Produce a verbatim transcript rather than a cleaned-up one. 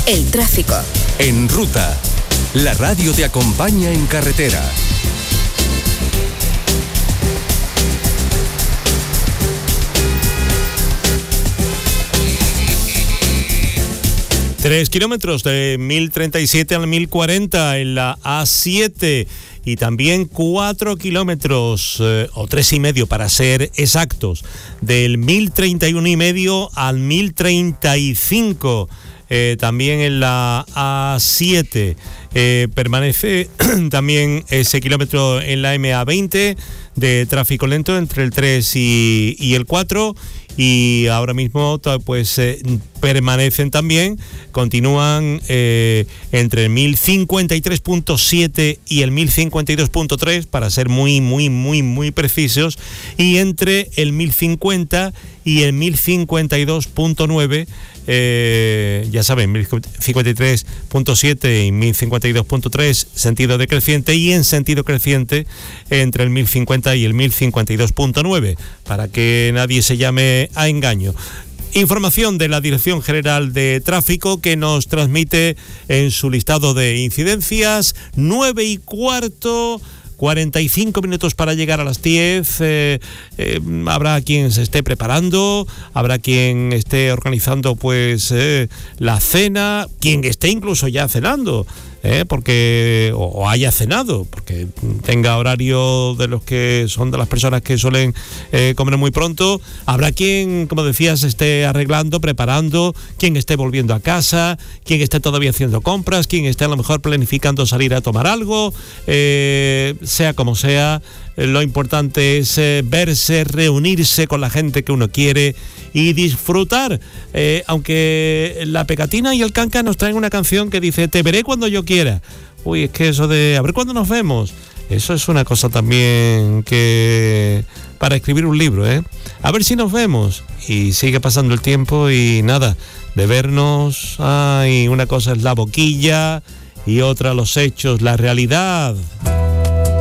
El tráfico. En Ruta, la radio te acompaña en carretera. Tres kilómetros de mil treinta y siete al mil cuarenta en la A siete y también cuatro kilómetros, eh, o tres y medio para ser exactos, del mil treinta y uno y medio al mil treinta y cinco. Eh, también en la A siete eh, permanece también ese kilómetro en la M A veinte de tráfico lento entre el tres y, y el cuatro, y ahora mismo pues eh, permanecen también, continúan eh, entre el mil cincuenta y tres punto siete y el mil cincuenta y dos punto tres, para ser muy muy muy muy precisos, y entre el mil cincuenta y el mil cincuenta y dos punto nueve. Eh, ya saben, mil cincuenta y tres punto siete y mil cincuenta y dos punto tres sentido decreciente, y en sentido creciente entre el mil cincuenta y el mil cincuenta y dos punto nueve, para que nadie se llame a engaño. Información de la Dirección General de Tráfico, que nos transmite en su listado de incidencias: nueve y cuarto, cuarenta y cinco minutos para llegar a las diez. Eh, eh, habrá quien se esté preparando, habrá quien esté organizando pues eh, la cena, quien esté incluso ya cenando, eh, porque o, o haya cenado, porque tenga horario de los que son de las personas que suelen eh, comer muy pronto. Habrá quien, como decías, esté arreglando, preparando, quien esté volviendo a casa, quien esté todavía haciendo compras, quien esté a lo mejor planificando salir a tomar algo. Eh, sea como sea, lo importante es eh, verse, reunirse con la gente que uno quiere y disfrutar. Eh, aunque la pegatina y el canca nos traen una canción que dice: te veré cuando yo quiera. Uy, es que eso de a ver cuándo nos vemos, eso es una cosa también que para escribir un libro, ¿eh? A ver si nos vemos. Y sigue pasando el tiempo y nada, de vernos, ay, una cosa es la boquilla y otra los hechos, la realidad.